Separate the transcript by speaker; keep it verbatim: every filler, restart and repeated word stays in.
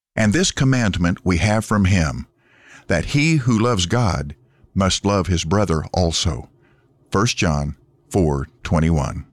Speaker 1: And this commandment we have from him, that he who loves God must love his brother also. First John four twenty-one.